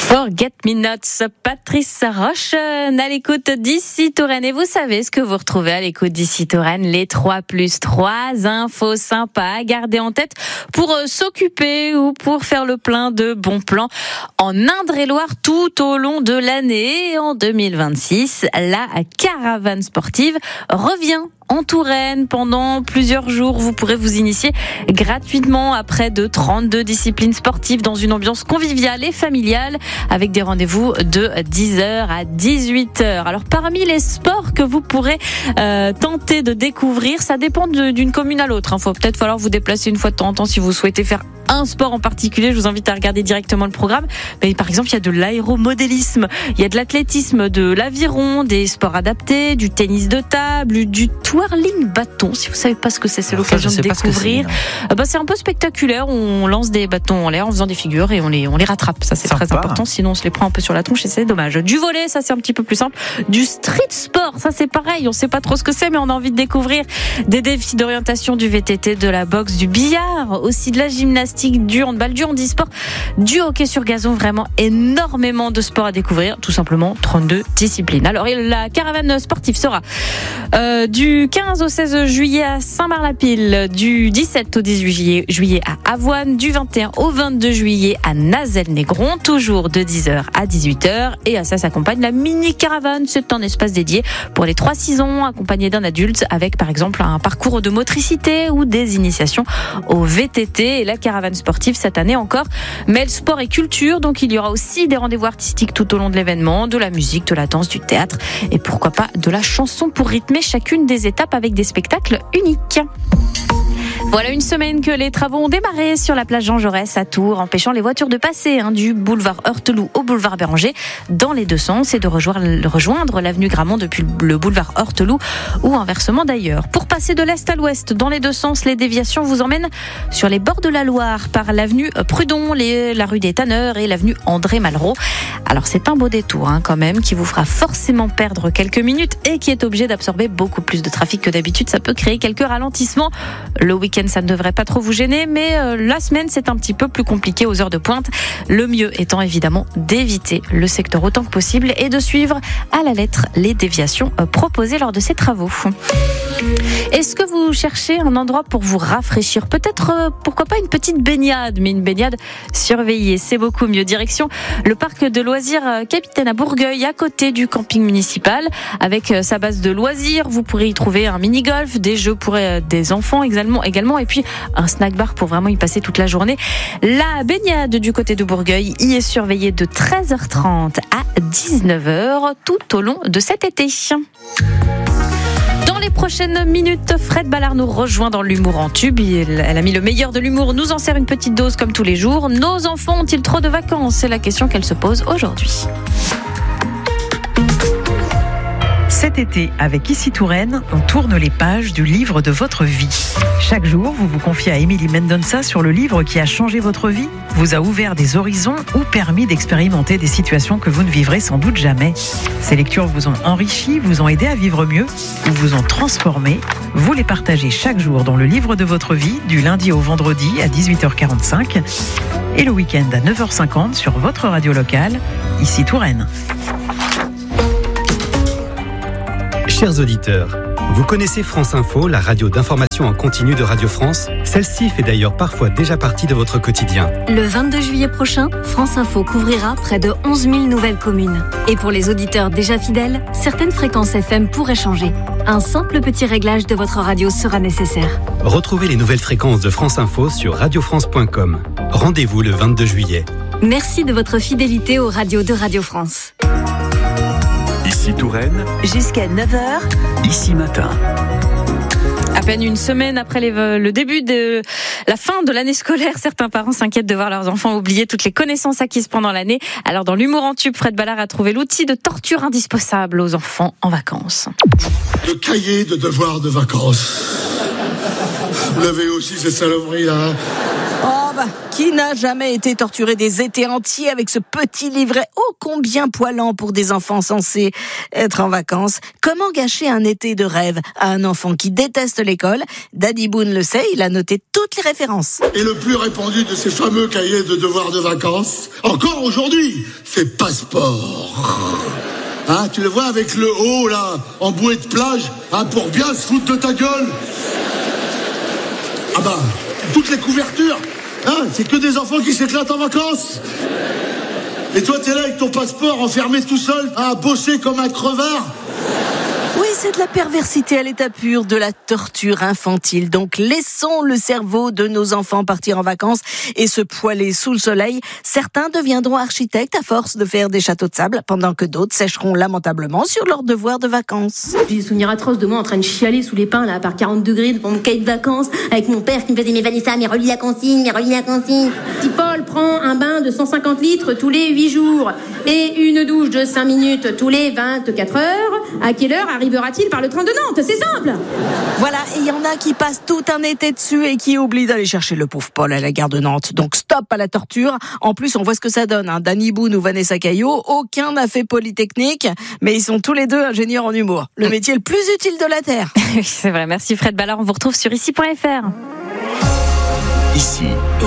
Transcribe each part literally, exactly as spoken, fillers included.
Forget Me Nots, Patrice Rochen à l'écoute d'Ici Touraine. Et vous savez ce que vous retrouvez à l'écoute d'Ici Touraine, les trois plus trois infos sympas à garder en tête pour euh, s'occuper ou pour faire le plein de bons plans en Indre-et-Loire tout au long de l'année. Et en deux mille vingt-six, la caravane sportive revient en Touraine pendant plusieurs jours. Vous pourrez vous initier gratuitement à près de trente-deux disciplines sportives dans une ambiance conviviale et familiale avec des rendez-vous de dix heures à dix-huit heures. Alors parmi les sports que vous pourrez euh, tenter de découvrir, ça dépend de, d'une commune à l'autre. Il faut peut-être falloir vous déplacer une fois de temps en temps si vous souhaitez faire un sport en particulier. Je vous invite à regarder directement le programme. Mais par exemple, il y a de l'aéromodélisme, il y a de l'athlétisme, de l'aviron, des sports adaptés, du tennis de table, du twirling bâton. Si vous savez pas ce que c'est, c'est Alors l'occasion ça, de découvrir. C'est, bah, c'est un peu spectaculaire. On lance des bâtons en l'air en faisant des figures et on les, on les rattrape. Ça, c'est Sympa. Très important. Sinon, on se les prend un peu sur la tronche et c'est dommage. Du volley, ça, c'est un petit peu plus simple. Du street sport, ça, c'est pareil. On sait pas trop ce que c'est, mais on a envie de découvrir des défis d'orientation, du V T T, de la boxe, du billard, aussi de la gymnastique, du handball, du handisport, du hockey sur gazon. Vraiment énormément de sports à découvrir. Tout simplement trente-deux disciplines. Alors la caravane sportive sera euh, du quinze au seize juillet à Saint-Marc-la-Pile, du dix-sept au dix-huit juillet à Avoine, du vingt et un au vingt-deux juillet à Nazelles-Négron, toujours de dix heures à dix-huit heures. Et à ça s'accompagne la mini-caravane. C'est un espace dédié pour les trois six ans, accompagné d'un adulte avec par exemple un parcours de motricité ou des initiations au V T T. Et la caravane sportive cette année encore mêle sport et culture, donc il y aura aussi des rendez-vous artistiques tout au long de l'événement, de la musique, de la danse, du théâtre et pourquoi pas de la chanson pour rythmer chacune des étapes avec des spectacles uniques. Voilà une semaine que les travaux ont démarré sur la plage Jean Jaurès à Tours, empêchant les voitures de passer hein, du boulevard Heurteloup au boulevard Béranger dans les deux sens et de rejoindre, rejoindre l'avenue Gramont depuis le boulevard Heurteloup ou inversement d'ailleurs. Pour passer de l'est à l'ouest dans les deux sens, les déviations vous emmènent sur les bords de la Loire par l'avenue Prudhon, les, la rue des Tanneurs et l'avenue André Malraux. Alors c'est un beau détour hein, quand même qui vous fera forcément perdre quelques minutes et qui est obligé d'absorber beaucoup plus de trafic que d'habitude. Ça peut créer quelques ralentissements. Le week-end, ça ne devrait pas trop vous gêner, mais euh, la semaine, c'est un petit peu plus compliqué aux heures de pointe. Le mieux étant évidemment d'éviter le secteur autant que possible et de suivre à la lettre les déviations euh, proposées lors de ces travaux. Est-ce que vous cherchez un endroit pour vous rafraîchir ? Peut-être, euh, pourquoi pas une petite baignade, mais une baignade surveillée, c'est beaucoup mieux. Direction le parc de loisirs euh, Capitaine à Bourgueil, à côté du camping municipal. Avec euh, sa base de loisirs, vous pourrez y trouver un mini-golf, des jeux pour euh, des enfants également, également et puis un snack bar pour vraiment y passer toute la journée. La baignade du côté de Bourgueil y est surveillée de treize heures trente à dix-neuf heures tout au long de cet été. Dans les prochaines minutes, Fred Ballard nous rejoint dans l'humour en tube. Elle a mis le meilleur de l'humour, nous en sert une petite dose comme tous les jours. Nos enfants ont-ils trop de vacances ? C'est la question qu'elle se pose aujourd'hui. Cet été, avec Ici Touraine, on tourne les pages du livre de votre vie. Chaque jour, vous vous confiez à Émilie Mendonça sur le livre qui a changé votre vie, vous a ouvert des horizons ou permis d'expérimenter des situations que vous ne vivrez sans doute jamais. Ces lectures vous ont enrichi, vous ont aidé à vivre mieux ou vous ont transformé. Vous les partagez chaque jour dans le livre de votre vie, du lundi au vendredi à dix-huit heures quarante-cinq et le week-end à neuf heures cinquante sur votre radio locale, Ici Touraine. Chers auditeurs, vous connaissez France Info, la radio d'information en continu de Radio France ? Celle-ci fait d'ailleurs parfois déjà partie de votre quotidien. Le vingt-deux juillet prochain, France Info couvrira près de onze mille nouvelles communes. Et pour les auditeurs déjà fidèles, certaines fréquences F M pourraient changer. Un simple petit réglage de votre radio sera nécessaire. Retrouvez les nouvelles fréquences de France Info sur radio france point com. Rendez-vous le vingt-deux juillet. Merci de votre fidélité aux radios de Radio France. Ici Touraine, jusqu'à neuf heures, Ici Matin. À peine une semaine après les, le début de la fin de l'année scolaire, certains parents s'inquiètent de voir leurs enfants oublier toutes les connaissances acquises pendant l'année. Alors dans l'humour en tube, Fred Ballard a trouvé l'outil de torture indispensable aux enfants en vacances. Le cahier de devoirs de vacances. Vous l'avez aussi, cette saloperie là. Oh bah, qui n'a jamais été torturé des étés entiers avec ce petit livret ô combien poilant pour des enfants censés être en vacances? Comment gâcher un été de rêve à un enfant qui déteste l'école? Danny Boone le sait, il a noté toutes les références. Et le plus répandu de ces fameux cahiers de devoirs de vacances, encore aujourd'hui, c'est Passeport. Hein, tu le vois avec le haut là, en bouée de plage, hein, pour bien se foutre de ta gueule. Ah bah, toutes les couvertures, hein, c'est que des enfants qui s'éclatent en vacances. Et toi t'es là avec ton passeport enfermé tout seul, à bosser comme un crevard. Oui, c'est de la perversité à l'état pur, de la torture infantile. Donc laissons le cerveau de nos enfants partir en vacances et se poiler sous le soleil. Certains deviendront architectes à force de faire des châteaux de sable, pendant que d'autres sécheront lamentablement sur leurs devoirs de vacances. J'ai des souvenirs atroces de moi en train de chialer sous les pins là, par quarante degrés devant mon cahier de vacances, avec mon père qui me faisait « Mais Vanessa, mais relis la consigne, mais relis la consigne !» Petit Paul prend un bain de cent cinquante litres tous les huit jours et une douche de cinq minutes tous les vingt-quatre heures. À quelle heure arrivera-t-il par le train de Nantes? C'est simple. Voilà, et il y en a qui passent tout un été dessus et qui oublient d'aller chercher le pauvre Paul à la gare de Nantes. Donc stop à la torture. En plus, on voit ce que ça donne. Hein. Danny Boone ou Vanessa Caillot, aucun n'a fait Polytechnique, mais ils sont tous les deux ingénieurs en humour. Le métier le plus utile de la Terre. Oui, c'est vrai. Merci Fred Ballard. On vous retrouve sur ici point f r. Ici,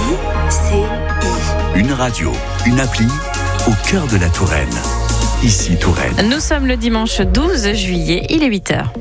I, une radio, une appli au cœur de la Touraine. Ici Touraine. Nous sommes le dimanche douze juillet, il est huit heures.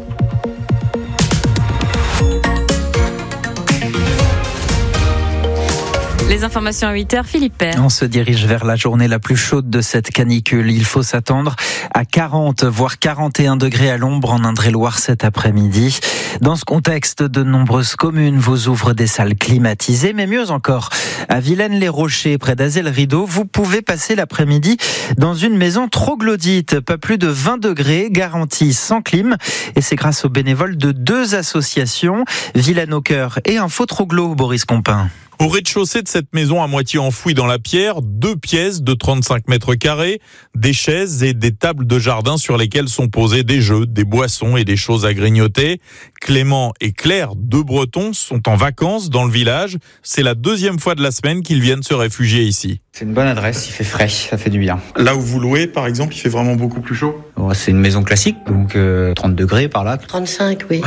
Les informations à huit heures, Philippe Père. On se dirige vers la journée la plus chaude de cette canicule. Il faut s'attendre à quarante, voire quarante et un degrés à l'ombre en Indre-et-Loire cet après-midi. Dans ce contexte, de nombreuses communes vous ouvrent des salles climatisées, mais mieux encore, à Vilaine-les-Rochers, près d'Azel-Rideau, vous pouvez passer l'après-midi dans une maison troglodyte. Pas plus de vingt degrés, garantie sans clim. Et c'est grâce aux bénévoles de deux associations, Vilaine au cœur et Info Troglo, Boris Compin. Au rez-de-chaussée de cette maison à moitié enfouie dans la pierre, deux pièces de trente-cinq mètres carrés, des chaises et des tables de jardin sur lesquelles sont posés des jeux, des boissons et des choses à grignoter. Clément et Claire, deux Bretons, sont en vacances dans le village. C'est la deuxième fois de la semaine qu'ils viennent se réfugier ici. C'est une bonne adresse, il fait frais, ça fait du bien. Là où vous louez, par exemple, il fait vraiment beaucoup plus chaud. Oh, c'est une maison classique, donc euh, trente degrés par là. trente-cinq, oui.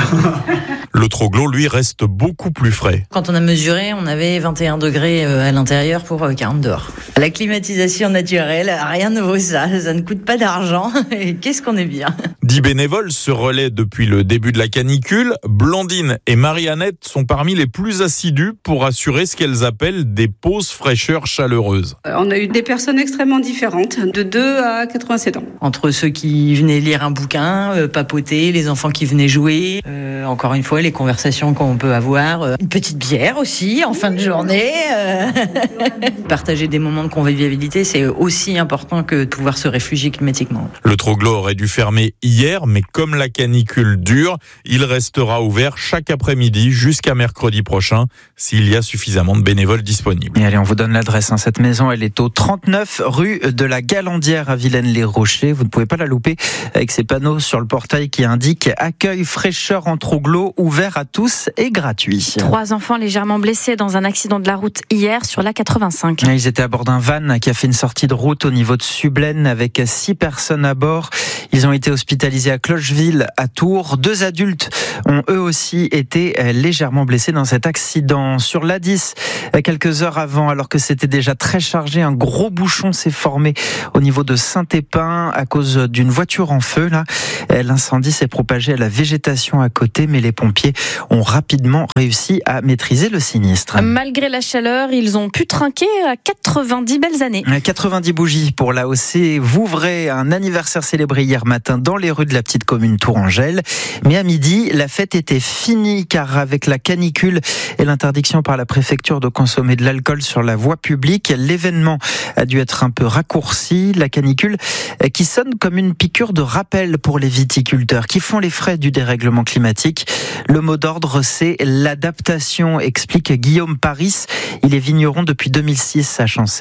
Le Troglo, lui, reste beaucoup plus frais. Quand on a mesuré, on avait vingt et un degrés à l'intérieur pour quarante dehors. La climatisation naturelle, rien ne vaut ça. Ça ne coûte pas d'argent. Et qu'est-ce qu'on est bien. Dix bénévoles se relaient depuis le début de la canicule. Blandine et Marie-Annette sont parmi les plus assidus pour assurer ce qu'elles appellent des pauses fraîcheur chaleureuses. On a eu des personnes extrêmement différentes, de deux à quatre-vingt-sept ans. Entre ceux qui venaient lire un bouquin, euh, papoter, les enfants qui venaient jouer, euh, encore une fois, les conversations qu'on peut avoir, euh, une petite bière aussi en fin de journée. Euh... Partager des moments de convivialité, c'est aussi important que de pouvoir se réfugier climatiquement. Le Troglo aurait dû fermer hier, mais comme la canicule dure, il restera ouvert chaque après-midi jusqu'à mercredi prochain, s'il y a suffisamment de bénévoles disponibles. Et allez, on vous donne l'adresse. Hein. Cette maison, elle est au trente-neuf rue de la Galandière à Vilaine-les-Rochers. Vous ne pouvez pas la louper avec ces panneaux sur le portail qui indiquent « Accueil fraîcheur en Troglo, ouvert à tous et gratuit ». Trois enfants légèrement blessés dans un accident de la route hier sur l'A quatre-vingt-cinq. Ils étaient à bord d'un van qui a fait une sortie de route au niveau de Sublaine avec six personnes à bord. Ils ont été hospitalisés à Clocheville, à Tours. Deux adultes ont eux aussi été légèrement blessés dans cet accident. Sur l'A dix, quelques heures avant, alors que c'était déjà très chargé, un gros bouchon s'est formé au niveau de Saint-Épin à cause d'une voiture en feu. Là, l'incendie s'est propagé à la végétation à côté, mais les pompiers ont rapidement réussi à maîtriser le sinistre. Malgré la chaleur, ils ont pu trinquer à quatre-vingt-dix belles années. quatre-vingt-dix bougies pour l'A O C Vouvray, un anniversaire célébré hier matin dans les rues de la petite commune Tourangelle. Mais à midi, la fête était finie car avec la canicule et l'interdiction par la préfecture de consommer de l'alcool sur la voie publique, l'événement a dû être un peu raccourci. La canicule qui sonne comme une piqûre de rappel pour les viticulteurs qui font les frais du dérèglement climatique. Le mot d'ordre, c'est l'adaptation, explique Guillaume Paris. Il est vigneron depuis deux mille six à Chancey.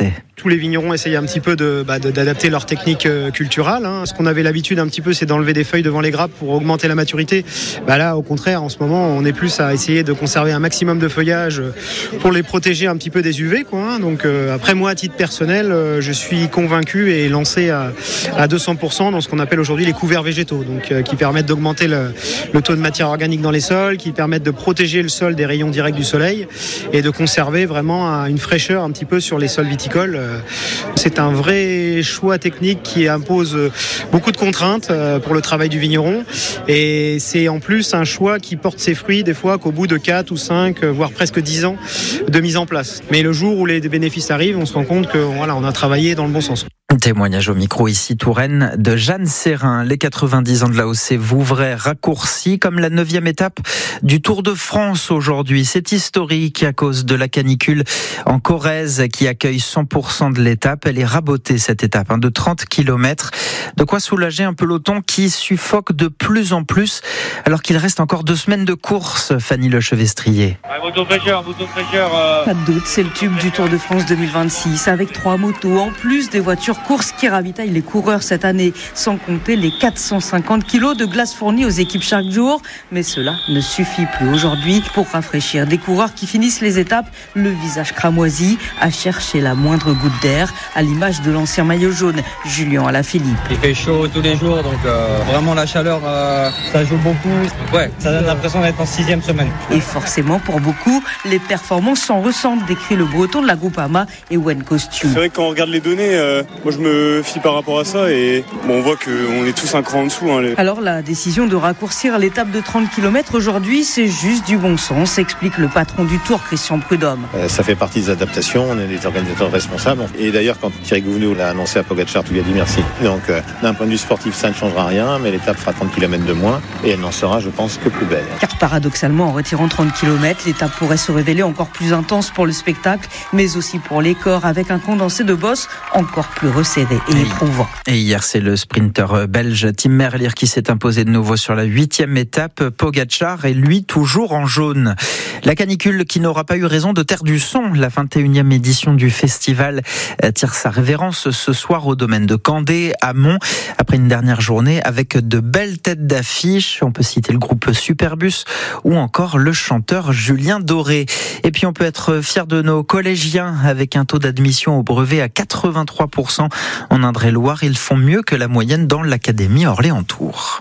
Tous les vignerons essayent un petit peu de, bah, de, d'adapter leur technique euh, culturelle. Hein. Ce qu'on avait l'habitude un petit peu, c'est d'enlever des feuilles devant les grappes pour augmenter la maturité. Bah là, au contraire, en ce moment, on est plus à essayer de conserver un maximum de feuillage pour les protéger un petit peu des U V, quoi. Hein. Donc euh, après, moi, à titre personnel, euh, je suis convaincu et lancé à, à deux cents pour cent dans ce qu'on appelle aujourd'hui les couverts végétaux, donc euh, qui permettent d'augmenter le, le taux de matière organique dans les sols, qui permettent de protéger le sol des rayons directs du soleil et de conserver vraiment une fraîcheur un petit peu sur les sols viticoles. C'est un vrai choix technique qui impose beaucoup de contraintes pour le travail du vigneron, et c'est en plus un choix qui porte ses fruits des fois qu'au bout de quatre ou cinq, voire presque dix ans de mise en place. Mais le jour où les bénéfices arrivent, on se rend compte que voilà, on a travaillé dans le bon sens. Témoignage au micro ici Touraine de Jeanne Serrin. Les quatre-vingt-dix ans de l'A O C Vouvray raccourcis comme la neuvième étape du Tour de France aujourd'hui. C'est historique à cause de la canicule en Corrèze qui accueille cent pour cent de l'étape. Elle est rabotée cette étape hein, de trente kilomètres. De quoi soulager un peloton qui suffoque de plus en plus alors qu'il reste encore deux semaines de course. Fanny Lechevestrier. Moto fraîcheur, moto fraîcheur. Euh... Pas de doute, c'est le tube du Tour de France deux mille vingt-six avec trois motos en plus des voitures course qui ravitaille les coureurs cette année, sans compter les quatre cent cinquante kilos de glace fournis aux équipes chaque jour. Mais cela ne suffit plus aujourd'hui pour rafraîchir des coureurs qui finissent les étapes, le visage cramoisi, à chercher la moindre goutte d'air, à l'image de l'ancien maillot jaune, Julien Alaphilippe. Il fait chaud tous les jours, donc euh, vraiment la chaleur, euh, ça joue beaucoup. Ouais, ça donne l'impression d'être en sixième semaine. Et forcément, pour beaucoup, les performances s'en ressentent, décrit le breton de la Groupama et One Costume. C'est vrai que quand on regarde les données, euh, moi je me fie par rapport à ça et bon, on voit qu'on est tous un cran en dessous. Hein, les... Alors la décision de raccourcir l'étape de trente kilomètres aujourd'hui, c'est juste du bon sens, explique le patron du Tour, Christian Prudhomme. Euh, ça fait partie des adaptations, on est des organisateurs responsables. Et d'ailleurs, quand Thierry Gouvenou l'a annoncé à Pogacar, tout lui a dit merci. Donc euh, d'un point de vue sportif, ça ne changera rien, mais l'étape fera trente kilomètres de moins et elle n'en sera, je pense, que plus belle. Car paradoxalement, en retirant trente kilomètres, l'étape pourrait se révéler encore plus intense pour le spectacle, mais aussi pour les corps, avec un condensé de boss encore plus resserré et éprouvant. Et hier, c'est le sprinter belge Tim Merlier qui s'est imposé de nouveau sur la huitième étape. Pogacar est lui toujours en jaune. La canicule qui n'aura pas eu raison de taire du son. La vingt et unième édition du festival tire sa révérence ce soir au domaine de Candé, à Mont, après une dernière journée avec de belles têtes d'affiche. On peut citer le groupe Superbus ou encore le chanteur Julien Doré. Et puis on peut être fier de nos collégiens avec un taux d'admission au brevet à quatre-vingt-trois pour cent en Indre-et-Loire. Ils font mieux que la moyenne dans l'académie Orléans-Tours.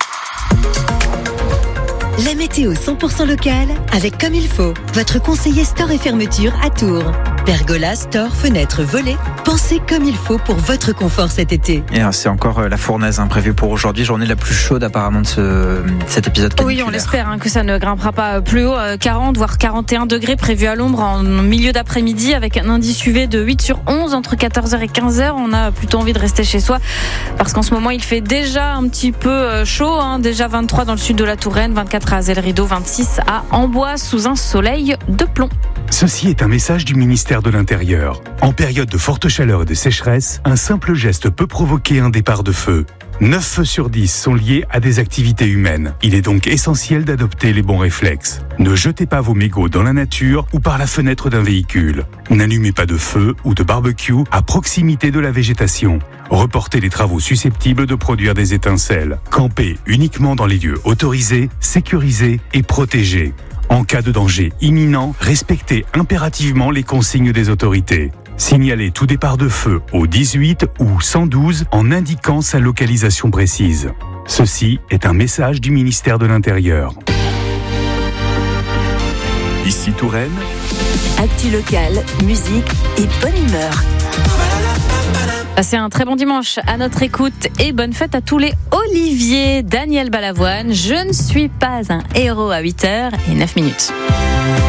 La météo cent pour cent locale avec Comme il faut, votre conseiller store et fermeture à Tours. Pergola, store, fenêtres, volets, pensez comme il faut pour votre confort cet été. Et c'est encore la fournaise hein, prévue pour aujourd'hui, journée la plus chaude apparemment de ce, cet épisode caniculaire. Oui, on l'espère hein, que ça ne grimpera pas plus haut, quarante voire quarante et un degrés prévus à l'ombre en milieu d'après-midi avec un indice U V de huit sur onze entre quatorze heures et quinze heures. On a plutôt envie de rester chez soi parce qu'en ce moment il fait déjà un petit peu chaud, hein, déjà vingt-trois dans le sud de la Touraine, vingt-quatre à Azel-Rideau, vingt-six à Amboise sous un soleil de plomb. Ceci est un message du ministère de l'Intérieur. En période de forte chaleur et de sécheresse, un simple geste peut provoquer un départ de feu. neuf feux sur dix sont liés à des activités humaines. Il est donc essentiel d'adopter les bons réflexes. Ne jetez pas vos mégots dans la nature ou par la fenêtre d'un véhicule. N'allumez pas de feu ou de barbecue à proximité de la végétation. Reportez les travaux susceptibles de produire des étincelles. Campez uniquement dans les lieux autorisés, sécurisés et protégés. En cas de danger imminent, respectez impérativement les consignes des autorités. Signalez tout départ de feu au dix-huit ou cent douze en indiquant sa localisation précise. Ceci est un message du ministère de l'Intérieur. Ici Touraine. Actu locale, musique et bonne humeur. Passez un très bon dimanche à notre écoute et bonne fête à tous les Olivier. Daniel Balavoine, je ne suis pas un héros à huit heures et neuf minutes.